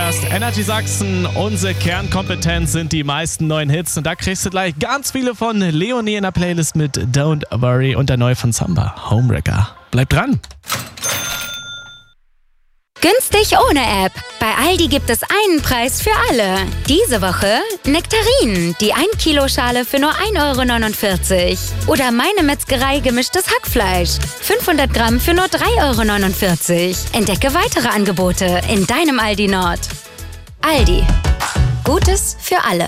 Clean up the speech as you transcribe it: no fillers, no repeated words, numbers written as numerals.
hörst Energy Sachsen. Unsere Kernkompetenz sind die meisten neuen Hits. Und da kriegst du gleich ganz viele von Leonie in der Playlist mit Don't Worry und der neue von Samba, Homewrecker. Bleib dran. Günstig ohne App. Bei Aldi gibt es einen Preis für alle. Diese Woche Nektarinen, die 1 Kilo Schale für nur 1,49 €. Oder Meine Metzgerei gemischtes Hackfleisch, 500 Gramm für nur 3,49 €. Entdecke weitere Angebote in deinem Aldi Nord. Aldi. Gutes für alle.